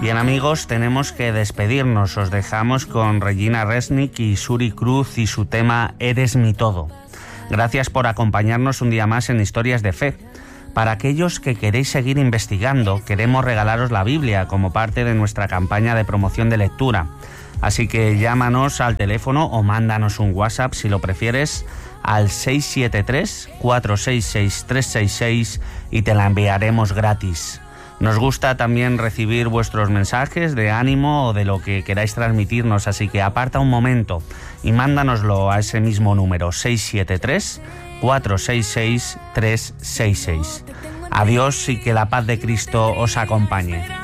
Bien, amigos, tenemos que despedirnos. Os dejamos con Regina Resnick y Suri Cruz y su tema Eres mi todo. Gracias por acompañarnos un día más en Historias de Fe. Para aquellos que queréis seguir investigando, queremos regalaros la Biblia como parte de nuestra campaña de promoción de lectura. Así que llámanos al teléfono o mándanos un WhatsApp si lo prefieres al 673-466-366 y te la enviaremos gratis. Nos gusta también recibir vuestros mensajes de ánimo o de lo que queráis transmitirnos, así que aparta un momento y mándanoslo a ese mismo número, 673-466-366. Adiós y que la paz de Cristo os acompañe.